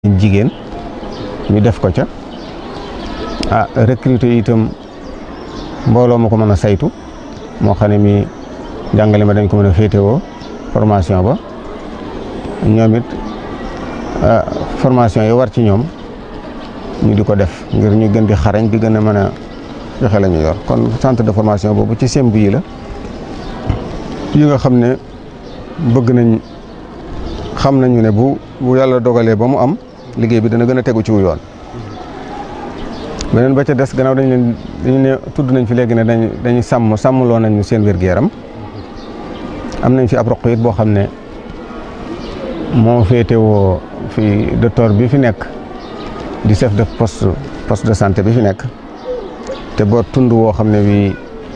jigéen ñu def ko ca recruter itam mbooloo ma ko mën a saytu moo xam ne mi jàngale ma dañ ko mën a féetewoo formation ba ñoom it formation yi war ci ñoom ñu di ko def ngir ñu gën di xarañ di gën a mën a joxe la ñu yor kon centre de formation boobu ci semb yi la yi nga xam ne bëgg nañ xam nañu ne bu yàlla dogalee ba mu am liggéey bi dana gën a tegu ci wu yoon. beneen ba ca des gannaaw dañu ne tudd nañ fi léegi ne dañuy sàmmloo nañu seen wér-gu-yaram am nañ fi ab roq it boo xam ne moo féetewoo fi docteur bi fi nekk di chef de poste de santé bi fi nekk te boo tund woo xam ne bii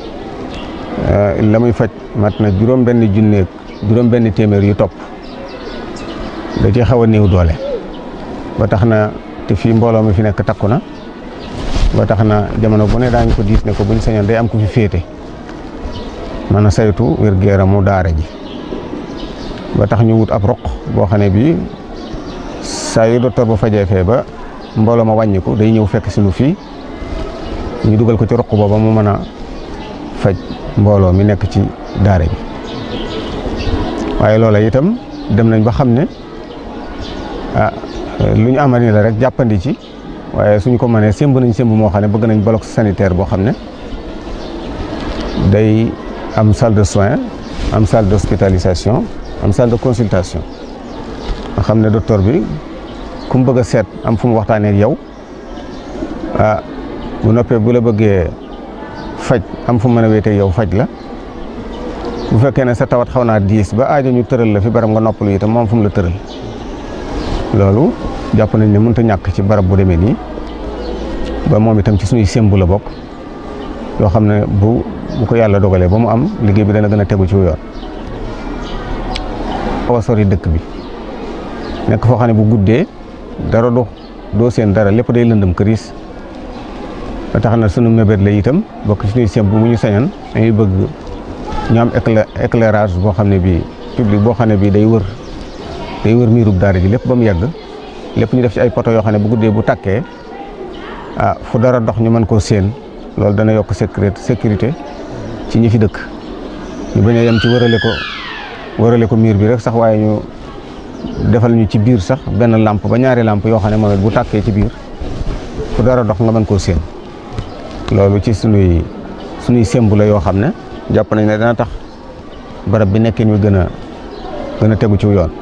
la muy faj mat na juróom-benn téeméer yu topp da ci xaw a néew doole ba tax na te fii mbooloo mi fi nekk takku na ba tax na jamono bu ne daañu ko diis ne ko buñ sañoon day am ku fi féete mën a saytu wér-gu-yaramu daara ji ba tax ñu wut ab roq boo xam ne bii saa yu docteur ba fajee fee ba mbooloo ma wàññiku day ñëw fekk si nu fii ñu dugal ko ci roq booba mu mën a faj mbooloo mi nekk ci daara ji waaye loola itam dem nañ ba xam ne lu ñu amal ni la rek jàppandi ci waaye suñu ko mënee sémb nañ sémb moo xam ne bëgg nañ bloc sanitaire boo xam ne day am salle de soins am salle d'hospitalisation am salle de consultation nga xam ne docteur bi ku mu bëgg a seet am fu mu waxtaanee ak yow bu noppee bu la bëggee faj am fu mu mën a wéetee yow faj la bu fekkee ne sa tawat xaw naa diis ba aajo ñu tëral la fi barab nga noppalu itam moom fu mu la tëral loolu jàpp nañ ne mënut a ñàkk ci barab bu demee nii ba moom itam ci suñuy sémb la bokk yoo xam ne bu ko yàlla dogalee ba mu am liggéey bi dana gën a tegu ci yoon. xaw a sori dëkk bi nekk foo xam ne bu guddee dara doo seen dara lépp day lëndëm këriis ba tax na sunu mébét la itam bokk ci suñuy sémb bu ñu sañoon dañuy bëgg ñu am éclairage boo xam ne bii public boo xam ne bii day wër miirub daara ji lépp ba mu yegg lépp ñu def ci ay poto yoo xam ne bu guddee bu tàkkee fu dara dox ñu mën koo séen loolu dana yokk sécurité ci ñi fi dëkk ñu bañ a yem ci wërale ko miir bi rek sax waaye ñu defal ñu ci biir sax benn lampe ba ñaari lampe yoo xam ne moom it bu tàkkee ci biir fu dara dox nga mën koo séen loolu ci sunuy semb la yoo xam ne jàpp nañ ne dana tax barab bi nekkin wi gën a tegu ci yoon.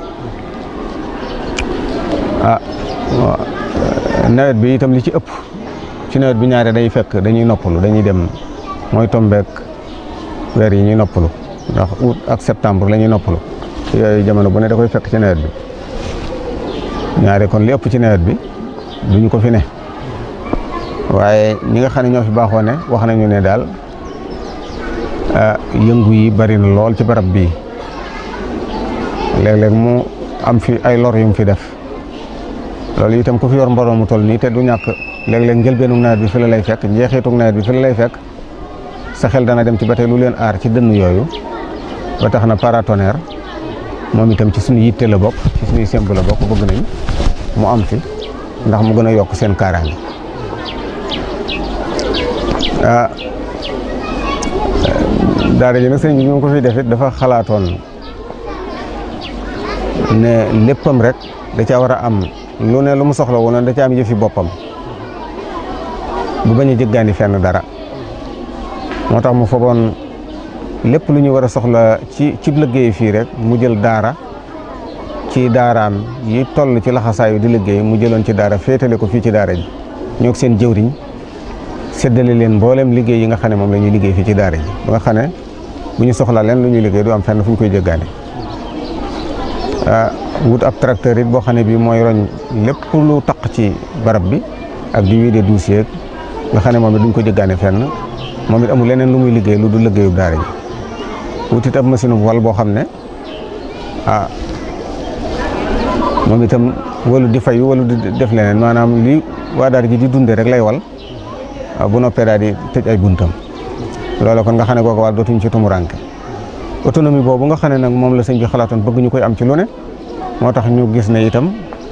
nawet bi itam li ci ëpp ci nawet bi ñaare day fekk dañuy noppalu dañuy dem mooy tombeek weer yi ñuy noppalu ndax août ak septembre la ñuy noppalu yooyu jamono bu ne da koy fekk ci nawet bi ñaare kon li ëpp ci nawet bi duñu ko fi ne waaye ñi nga xam ne ñoo fi baaxoo ne wax nañu ne daal yëngu yi bari na lool ci barab bii léeg-léeg mu am fi ay lor yu mu fi def loolu itam ku fi yor mbooloo mu toll nii te du ñàkk léeg-léeg njëlbeenu nawet bi fi la lay fekk njeexitug nawet bi fi la lay fekk sa xel dana dem ci ba tey lu leen aar ci dënn yooyu ba tax na paratonnerre moom itam ci suñu yitte la bokk ci suñuy semb la bokk bëgg nañ mu am fi ndax mu gën a yokk seen kaaraange daara ji nag sëñ bi ñu ko fi def it dafa xalaatoon ne léppam rek da caa war a am lu ne lu mu soxla woon da ca am yëfi boppam bu bañ a jëggaani fenn dara moo tax mu fogoon lépp lu ñu war a soxla ci liggéey fii rek mu jël daara ci daaraam yi toll ci laxasaayu di liggéey mu jëloon ci daara féetale ko fii ci daara ji ñoo seen jëwriñ séddale leen mboolem liggéey yi nga xam ne moom la ñuy liggéey fii ci daara ji ba nga xam ne bu ñu soxla leen lu ñuy liggéey du am fenn fu ñu koy jëggaani wut ab tracteur it boo xam ne bii mooy roñ lépp lu taq ci barab bi ak di wiide dossier nga xam ne moom it duñ ko jëggaane fenn moom it amul leneen lu muy liggéey lu du liggéeyub daara ji wut it ab machine bu wal boo xam ne moom itam walu di fayu walu di def leneen maanaam li waa daara ji di dunde rek lay wal bu noppee daal di tëj ay buntam loolu kon nga xam ne kooku wàll dootuñ ci tumuranke autonomie boobu nga xam ne nag moom la sëñ bi xalaatoon bëgg ñu koy am ci lu ne moo tax ñu gis ne itam